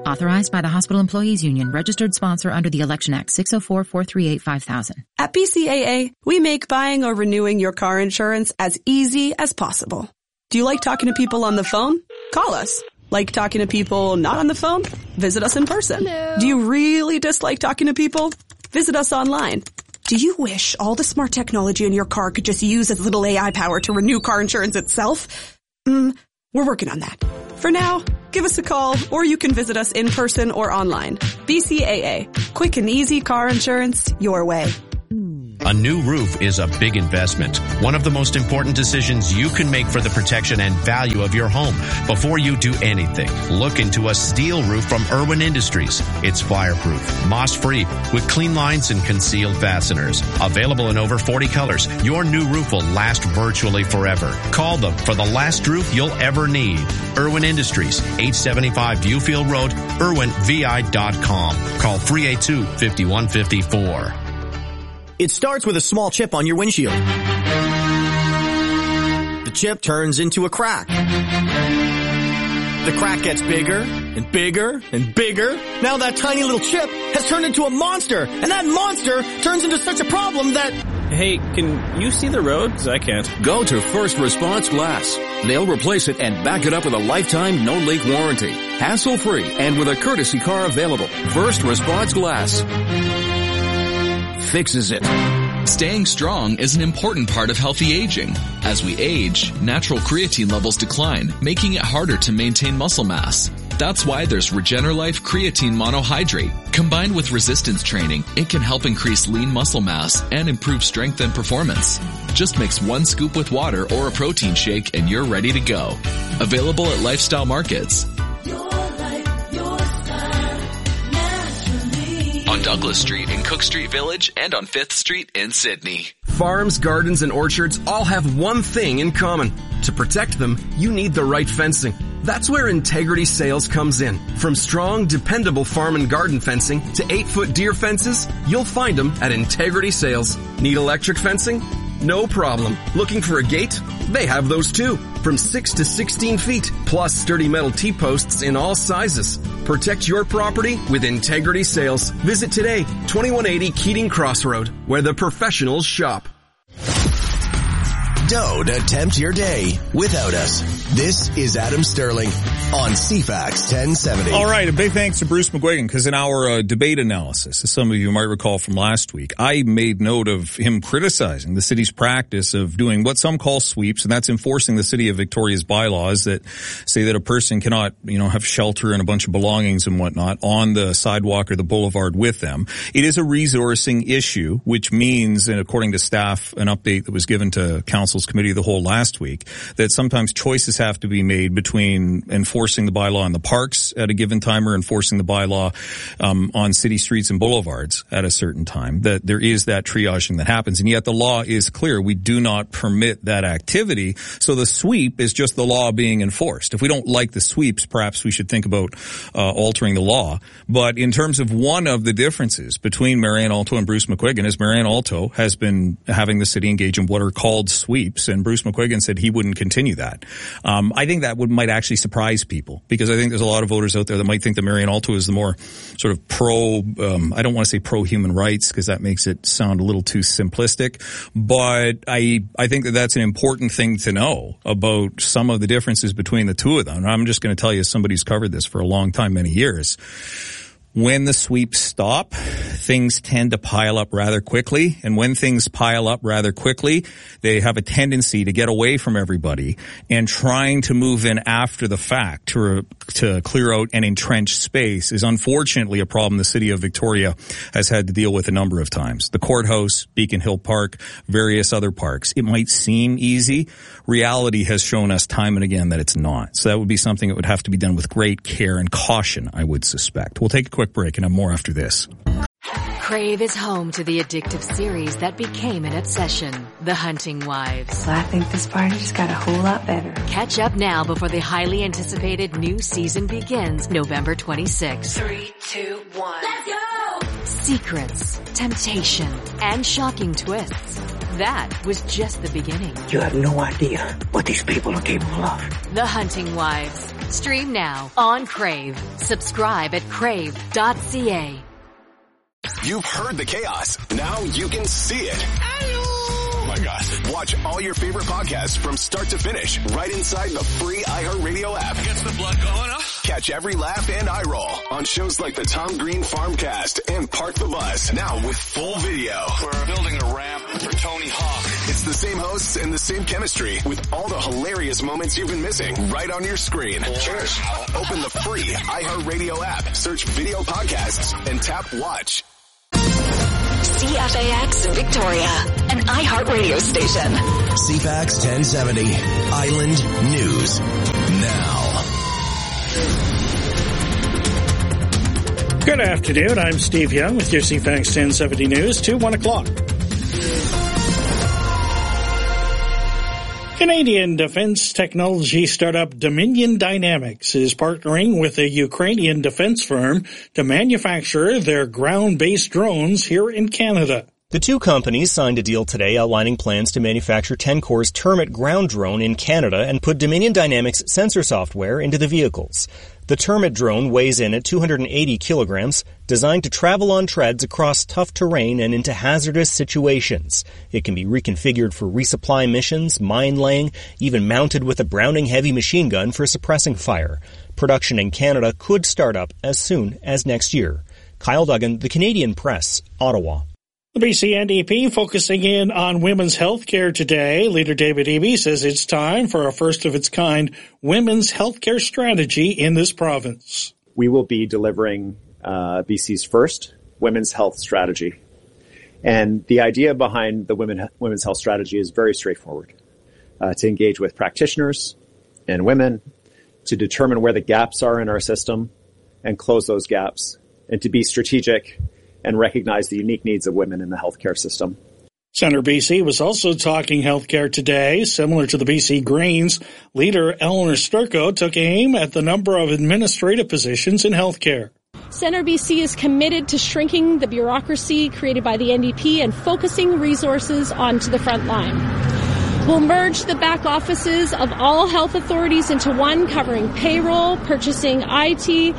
Authorized by the Hospital Employees Union. Registered sponsor under the Election Act. 604-438-5000. At BCAA, we make buying or renewing your car insurance as easy as possible. Do you like talking to people on the phone? Call us. Like talking to people not on the phone? Visit us in person. Hello. Do you really dislike talking to people? Visit us online. Do you wish all the smart technology in your car could just use as little AI power to renew car insurance itself? We're working on that. For now, give us a call, or you can visit us in person or online. BCAA. Quick and easy car insurance your way. A new roof is a big investment. One of the most important decisions you can make for the protection and value of your home. Before you do anything, look into a steel roof from Irwin Industries. It's fireproof, moss-free, with clean lines and concealed fasteners. Available in over 40 colors, your new roof will last virtually forever. Call them for the last roof you'll ever need. Irwin Industries, 875 Viewfield Road, irwinvi.com. Call 382-5154. It starts with a small chip on your windshield. The chip turns into a crack. The crack gets bigger and bigger and bigger. Now that tiny little chip has turned into a monster, and that monster turns into such a problem that... Hey, can you see the road? 'Cause I can't. Go to First Response Glass. They'll replace it and back it up with a lifetime no-leak warranty. Hassle-free and with a courtesy car available. First Response Glass fixes it. Staying strong is an important part of healthy aging. As we age, natural creatine levels decline, making it harder to maintain muscle mass. That's why there's Regenerlife Creatine Monohydrate. Combined with resistance training, it can help increase lean muscle mass and improve strength and performance. Just mix 1 scoop with water or a protein shake and you're ready to go. Available at Lifestyle Markets. On Douglas Street in Cook Street Village and on 5th Street in Sydney. Farms, gardens, and orchards all have one thing in common. To protect them, you need the right fencing. That's where Integrity Sales comes in. From strong, dependable farm and garden fencing to 8-foot deer fences, you'll find them at Integrity Sales. Need electric fencing? No problem. Looking for a gate? They have those too. From 6 to 16 feet, plus sturdy metal T-posts in all sizes. Protect your property with Integrity Sales. Visit today, 2180 Keating Crossroad, where the professionals shop. Don't attempt your day without us. This is Adam Sterling on CFAX 1070. All right, a big thanks to Bruce McGuigan, because in our debate analysis, as some of you might recall from last week, I made note of him criticizing the city's practice of doing what some call sweeps, and that's enforcing the city of Victoria's bylaws that say that a person cannot, have shelter and a bunch of belongings and whatnot on the sidewalk or the boulevard with them. It is a resourcing issue, which means, and according to staff, an update that was given to Council's Committee of the Whole last week, that sometimes choices have to be made between enforcing the bylaw in the parks at a given time or enforcing the bylaw on city streets and boulevards at a certain time, that there is that triaging that happens. And yet the law is clear. We do not permit that activity. So the sweep is just the law being enforced. If we don't like the sweeps, perhaps we should think about altering the law. But in terms of one of the differences between Marianne Alto and Bruce McGuigan is Marianne Alto has been having the city engage in what are called sweeps, and Bruce McGuigan said he wouldn't continue that. I think that might actually surprise people, because I think there's a lot of voters out there that might think that Marianne Alto is the more sort of I don't want to say pro-human rights, because that makes it sound a little too simplistic, but I think that that's an important thing to know about some of the differences between the two of them. And I'm just going to tell you, as somebody who's covered this for a long time, many years, when the sweeps stop, things tend to pile up rather quickly. And when things pile up rather quickly, they have a tendency to get away from everybody, and trying to move in after the fact to clear out an entrenched space is unfortunately a problem the city of Victoria has had to deal with a number of times. The courthouse, Beacon Hill Park, various other parks. It might seem easy. Reality has shown us time and again that it's not. So that would be something that would have to be done with great care and caution, I would suspect. We'll take a quick break and have more after this. Crave is home to the addictive series that became an obsession, The Hunting Wives. I think this party just got a whole lot better. Catch up now before the highly anticipated new season begins November 26th. 3, 2, 1. Let's go! Secrets, temptation, and shocking twists. That was just the beginning. You have no idea what these people are capable of. The Hunting Wives. Stream now on Crave. Subscribe at crave.ca. You've heard the chaos. Now you can see it. Oh my God. Watch all your favorite podcasts from start to finish right inside the free iHeartRadio app. Gets the blood going up. Catch every laugh and eye roll on shows like the Tom Green Farmcast and Park the Bus. Now with full video. We're building a ramp for Tony Hawk. It's the same hosts and the same chemistry with all the hilarious moments you've been missing right on your screen. Cheers. Open the free iHeartRadio app, search video podcasts, and tap watch. CFAX Victoria, an iHeartRadio station. CFAX 1070, Island News now. Good afternoon, I'm Steve Young with your CFAX 1070 News to 1 o'clock. Canadian defense technology startup Dominion Dynamics is partnering with a Ukrainian defense firm to manufacture their ground-based drones here in Canada. The two companies signed a deal today outlining plans to manufacture Tencor's Termit ground drone in Canada and put Dominion Dynamics sensor software into the vehicles. The Termit drone weighs in at 280 kilograms, designed to travel on treads across tough terrain and into hazardous situations. It can be reconfigured for resupply missions, mine laying, even mounted with a Browning heavy machine gun for suppressing fire. Production in Canada could start up as soon as next year. Kyle Duggan, The Canadian Press, Ottawa. The BC NDP focusing in on women's health care today. Leader David Eby says it's time for a first-of-its-kind women's health care strategy in this province. We will be delivering BC's first women's health strategy. And the idea behind the women's health strategy is very straightforward. To engage with practitioners and women, to determine where the gaps are in our system and close those gaps, and to be strategic and recognize the unique needs of women in the healthcare system. Centre BC was also talking healthcare today. Similar to the BC Greens, leader Eleanor Sturko took aim at the number of administrative positions in healthcare. Centre BC is committed to shrinking the bureaucracy created by the NDP and focusing resources onto the front line. We'll merge the back offices of all health authorities into one, covering payroll, purchasing, IT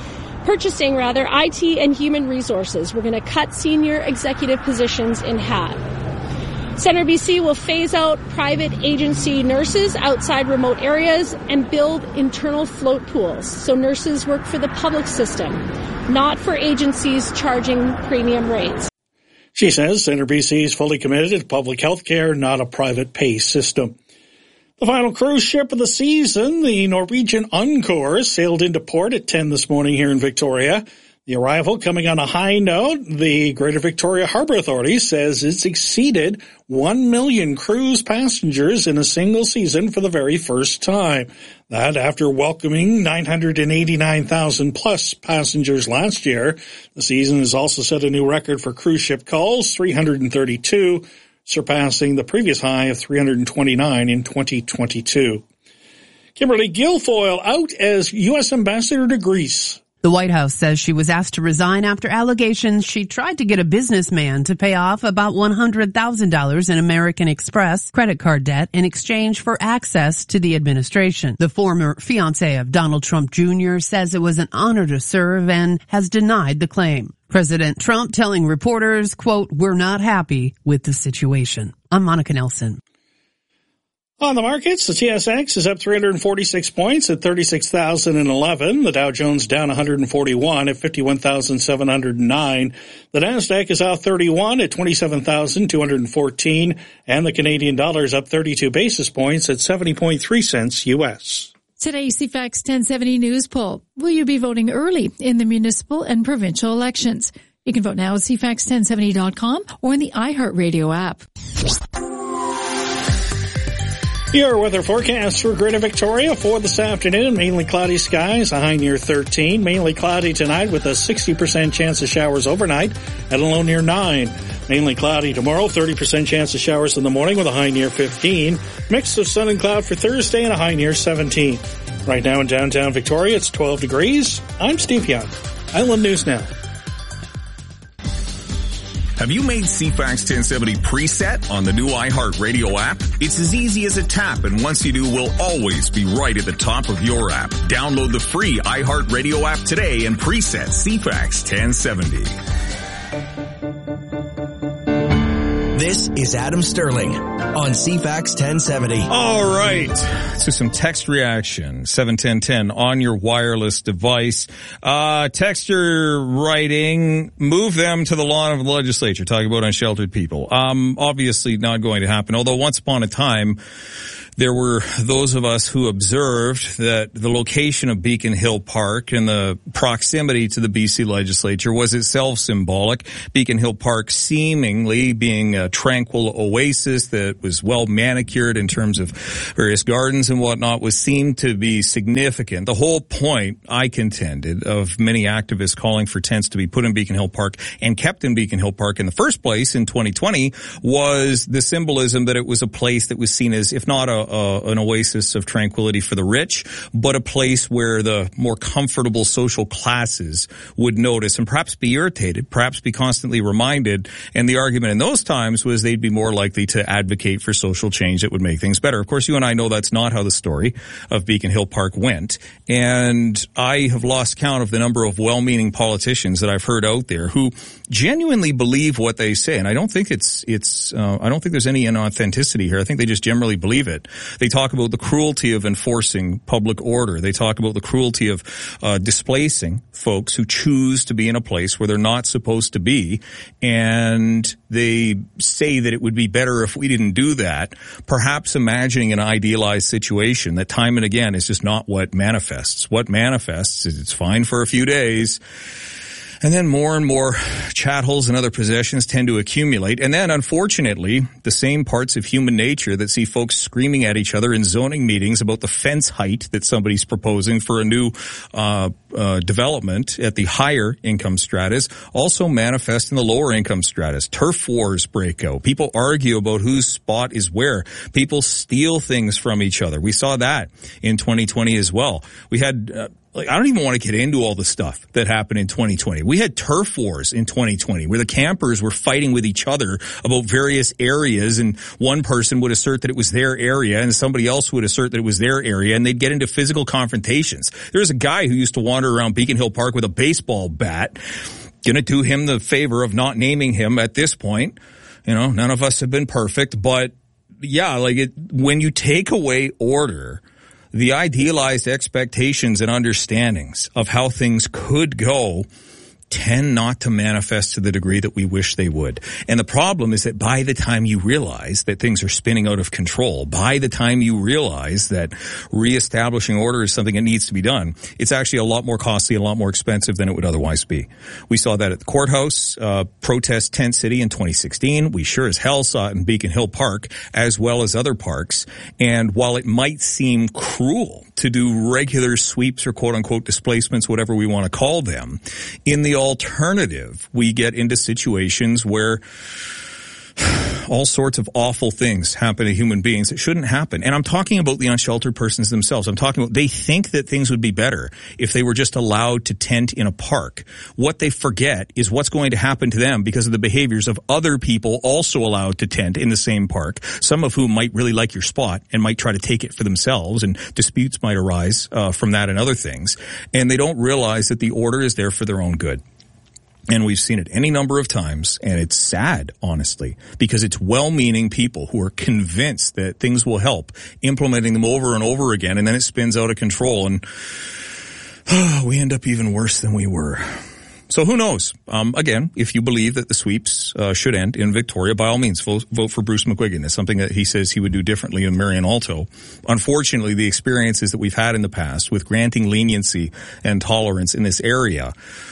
and human resources. We're going to cut senior executive positions in half. Centre BC will phase out private agency nurses outside remote areas and build internal float pools so nurses work for the public system, not for agencies charging premium rates. She says Centre BC is fully committed to public health care, not a private pay system. The final cruise ship of the season, the Norwegian Encore, sailed into port at 10 this morning here in Victoria. The arrival coming on a high note. The Greater Victoria Harbour Authority says it's exceeded 1 million cruise passengers in a single season for the very first time. That after welcoming 989,000 plus passengers last year. The season has also set a new record for cruise ship calls, 332. Surpassing the previous high of 329 in 2022. Kimberly Guilfoyle out as U.S. Ambassador to Greece. The White House says she was asked to resign after allegations she tried to get a businessman to pay off about $100,000 in American Express credit card debt in exchange for access to the administration. The former fiancé of Donald Trump Jr. says it was an honor to serve and has denied the claim. President Trump telling reporters, quote, "We're not happy with the situation." I'm Monica Nelson. On the markets, the TSX is up 346 points at 36,011. The Dow Jones down 141 at 51,709. The Nasdaq is out 31 at 27,214. And the Canadian dollar is up 32 basis points at 70.3 cents U.S. Today's CFAX 1070 News Poll. Will you be voting early in the municipal and provincial elections? You can vote now at CFAX1070.com or in the iHeartRadio app. Your weather forecast for Greater Victoria for this afternoon. Mainly cloudy skies, a high near 13. Mainly cloudy tonight with a 60% chance of showers overnight at a low near 9. Mainly cloudy tomorrow, 30% chance of showers in the morning with a high near 15. Mix of sun and cloud for Thursday and a high near 17. Right now in downtown Victoria, it's 12 degrees. I'm Steve Young. Island News Now. Have you made CFAX 1070 preset on the new iHeartRadio app? It's as easy as a tap, and once you do, we'll always be right at the top of your app. Download the free iHeartRadio app today and preset CFAX 1070. This is Adam Sterling on CFAX 1070. All right. So some text reaction, 71010 on your wireless device. Texter writing, move them to the lawn of the legislature, talking about unsheltered people. Obviously not going to happen, although once upon a time, there were those of us who observed that the location of Beacon Hill Park and the proximity to the BC legislature was itself symbolic. Beacon Hill Park seemingly being a tranquil oasis that was well manicured in terms of various gardens and whatnot was seemed to be significant. The whole point, I contended, of many activists calling for tents to be put in Beacon Hill Park and kept in Beacon Hill Park in the first place in 2020 was the symbolism that it was a place that was seen as, if not an oasis of tranquility for the rich, but a place where the more comfortable social classes would notice and perhaps be irritated, perhaps be constantly reminded. And the argument in those times was they'd be more likely to advocate for social change that would make things better. Of course, you and I know that's not how the story of Beacon Hill Park went. And I have lost count of the number of well-meaning politicians that I've heard out there who genuinely believe what they say. And I don't think I don't think there's any inauthenticity here. I think they just generally believe it. They talk about the cruelty of enforcing public order. They talk about the cruelty of displacing folks who choose to be in a place where they're not supposed to be. And they say that it would be better if we didn't do that, perhaps imagining an idealized situation that time and again is just not what manifests. What manifests is it's fine for a few days, and then more and more chattels and other possessions tend to accumulate. And then, unfortunately, the same parts of human nature that see folks screaming at each other in zoning meetings about the fence height that somebody's proposing for a new development at the higher income stratas also manifest in the lower income stratas. Turf wars break out. People argue about whose spot is where. People steal things from each other. We saw that in 2020 as well. We had I don't even want to get into all the stuff that happened in 2020. We had turf wars in 2020 where the campers were fighting with each other about various areas, and one person would assert that it was their area and somebody else would assert that it was their area, and they'd get into physical confrontations. There was a guy who used to wander around Beacon Hill Park with a baseball bat. Gonna do him the favor of not naming him at this point. You know, none of us have been perfect, but yeah, when you take away order, the idealized expectations and understandings of how things could go tend not to manifest to the degree that we wish they would. And the problem is that by the time you realize that things are spinning out of control, by the time you realize that reestablishing order is something that needs to be done, it's actually a lot more costly and a lot more expensive than it would otherwise be. We saw that at the courthouse, protest tent city in 2016. We sure as hell saw it in Beacon Hill Park, as well as other parks. And while it might seem cruel to do regular sweeps or quote-unquote displacements, whatever we want to call them, in the alternative, we get into situations where all sorts of awful things happen to human beings that shouldn't happen. And I'm talking about the unsheltered persons themselves. I'm talking about they think that things would be better if they were just allowed to tent in a park. What they forget is what's going to happen to them because of the behaviors of other people also allowed to tent in the same park, some of whom might really like your spot and might try to take it for themselves, and disputes might arise from that and other things. And they don't realize that the order is there for their own good. And we've seen it any number of times, and it's sad, honestly, because it's well-meaning people who are convinced that things will help, implementing them over and over again, and then it spins out of control, and we end up even worse than we were. So who knows? Again, if you believe that the sweeps should end in Victoria, by all means, vote for Bruce McGuigan. It's something that he says he would do differently in Marion Alto. Unfortunately, the experiences that we've had in the past with granting leniency and tolerance in this area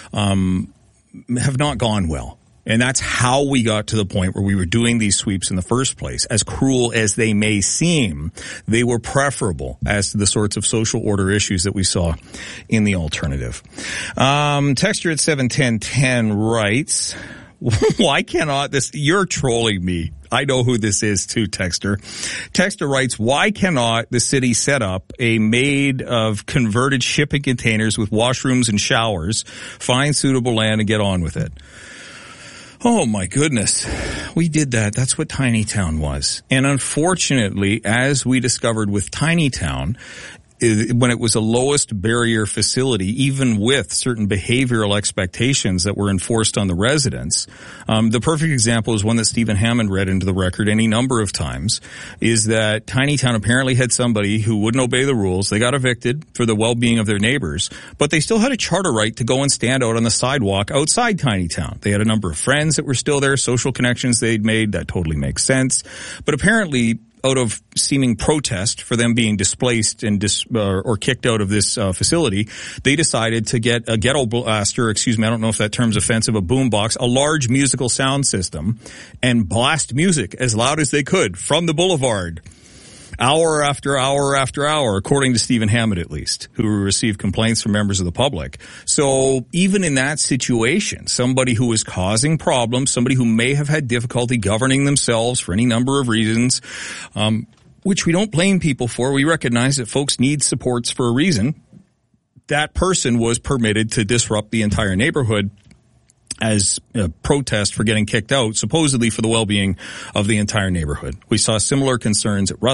have not gone well. And that's how we got to the point where we were doing these sweeps in the first place. As cruel as they may seem, they were preferable as to the sorts of social order issues that we saw in the alternative. Texture at 71010 writes, why cannot this, you're trolling me. I know who this is too, Texter. Texter writes, why cannot the city set up a made of converted shipping containers with washrooms and showers, find suitable land and get on with it? Oh my goodness. We did that. That's what Tiny Town was. And unfortunately, as we discovered with Tiny Town, when it was a lowest barrier facility, even with certain behavioral expectations that were enforced on the residents, the perfect example is one that Stephen Hammond read into the record any number of times, is that Tiny Town apparently had somebody who wouldn't obey the rules. They got evicted for the well-being of their neighbors, but they still had a charter right to go and stand out on the sidewalk outside Tiny Town. They had a number of friends that were still there, social connections they'd made. That totally makes sense. But apparently, out of seeming protest for them being displaced and or kicked out of this facility, they decided to get a ghetto blaster, I don't know if that term's offensive, a boombox, a large musical sound system, and blast music as loud as they could from the boulevard. Hour after hour after hour, according to Stephen Hammond at least, who received complaints from members of the public. So even in that situation, somebody who is causing problems, somebody who may have had difficulty governing themselves for any number of reasons, which we don't blame people for. We recognize that folks need supports for a reason. That person was permitted to disrupt the entire neighborhood as a protest for getting kicked out, supposedly for the well-being of the entire neighborhood. We saw similar concerns at